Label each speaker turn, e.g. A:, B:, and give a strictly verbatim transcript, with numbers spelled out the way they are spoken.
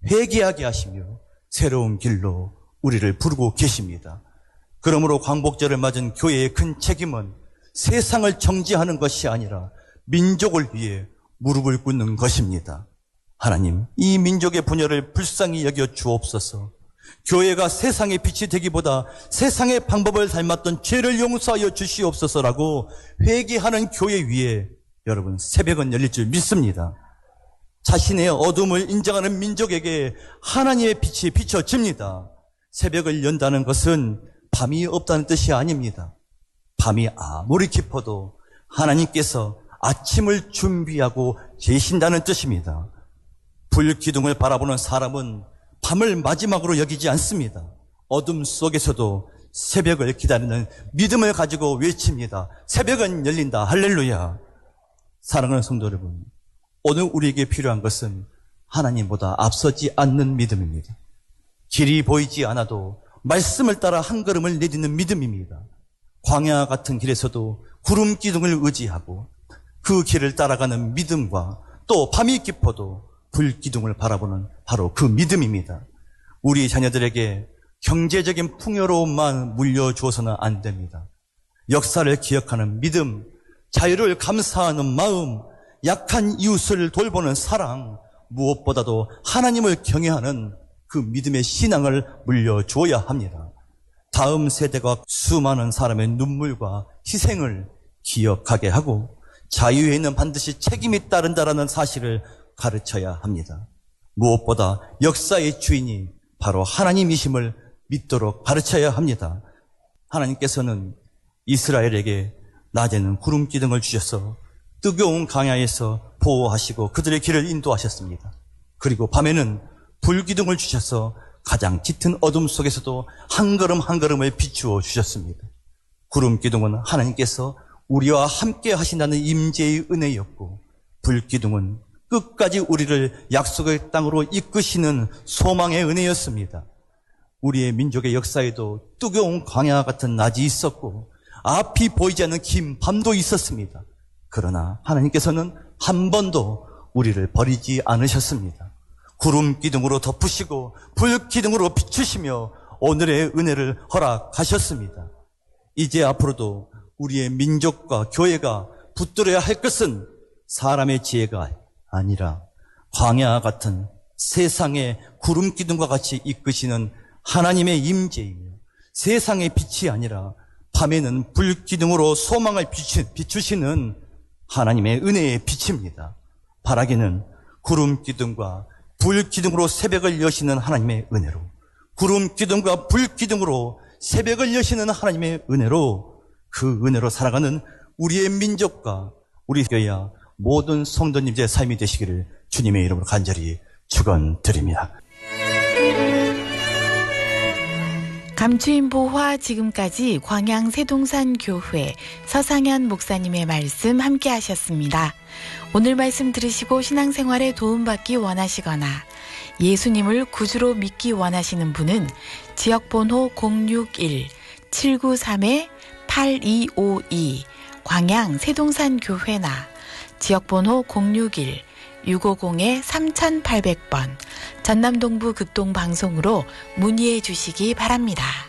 A: 회개하게 하시며 새로운 길로 우리를 부르고 계십니다. 그러므로 광복절을 맞은 교회의 큰 책임은 세상을 정지하는 것이 아니라 민족을 위해 무릎을 꿇는 것입니다. 하나님, 이 민족의 분열을 불쌍히 여겨 주옵소서. 교회가 세상의 빛이 되기보다 세상의 방법을 닮았던 죄를 용서하여 주시옵소서라고 회개하는 교회 위에 여러분 새벽은 열릴 줄 믿습니다. 자신의 어둠을 인정하는 민족에게 하나님의 빛이 비춰집니다. 새벽을 연다는 것은 밤이 없다는 뜻이 아닙니다. 밤이 아무리 깊어도 하나님께서 아침을 준비하고 계신다는 뜻입니다. 불기둥을 바라보는 사람은 밤을 마지막으로 여기지 않습니다. 어둠 속에서도 새벽을 기다리는 믿음을 가지고 외칩니다. 새벽은 열린다. 할렐루야. 사랑하는 성도 여러분, 오늘 우리에게 필요한 것은 하나님보다 앞서지 않는 믿음입니다. 길이 보이지 않아도 말씀을 따라 한 걸음을 내딛는 믿음입니다. 광야 같은 길에서도 구름 기둥을 의지하고 그 길을 따라가는 믿음과 또 밤이 깊어도 불기둥을 바라보는 바로 그 믿음입니다. 우리 자녀들에게 경제적인 풍요로움만 물려주어서는 안 됩니다. 역사를 기억하는 믿음, 자유를 감사하는 마음, 약한 이웃을 돌보는 사랑, 무엇보다도 하나님을 경외하는 그 믿음의 신앙을 물려주어야 합니다. 다음 세대가 수많은 사람의 눈물과 희생을 기억하게 하고 자유에는 반드시 책임이 따른다라는 사실을 가르쳐야 합니다. 무엇보다 역사의 주인이 바로 하나님이심을 믿도록 가르쳐야 합니다. 하나님께서는 이스라엘에게 낮에는 구름 기둥을 주셔서 뜨거운 광야에서 보호하시고 그들의 길을 인도하셨습니다. 그리고 밤에는 불기둥을 주셔서 가장 짙은 어둠 속에서도 한 걸음 한 걸음을 비추어 주셨습니다. 구름 기둥은 하나님께서 우리와 함께 하신다는 임재의 은혜였고, 불기둥은 끝까지 우리를 약속의 땅으로 이끄시는 소망의 은혜였습니다. 우리의 민족의 역사에도 뜨거운 광야 같은 낮이 있었고 앞이 보이지 않는 긴 밤도 있었습니다. 그러나 하나님께서는 한 번도 우리를 버리지 않으셨습니다. 구름 기둥으로 덮으시고 불 기둥으로 비추시며 오늘의 은혜를 허락하셨습니다. 이제 앞으로도 우리의 민족과 교회가 붙들어야 할 것은 사람의 지혜가 아니라 광야 같은 세상의 구름 기둥과 같이 이끄시는 하나님의 임재이며, 세상의 빛이 아니라 밤에는 불 기둥으로 소망을 비추시는 하나님의 은혜의 빛입니다. 바라기는 구름 기둥과 불 기둥으로 새벽을 여시는 하나님의 은혜로, 구름 기둥과 불 기둥으로 새벽을 여시는 하나님의 은혜로, 그 은혜로 살아가는 우리의 민족과 우리 교회와 모든 성도님들의 삶이 되시기를 주님의 이름으로 간절히 축원드립니다.
B: 감추인보화 지금까지 광양 세동산 교회 서상현 목사님의 말씀 함께 하셨습니다. 오늘 말씀 들으시고 신앙생활에 도움받기 원하시거나 예수님을 구주로 믿기 원하시는 분은 지역번호 공육일 칠구삼 팔이오이 광양 세동산 교회나 지역번호 공육일 육오공 삼팔공 번 전남동부 극동방송으로 문의해 주시기 바랍니다.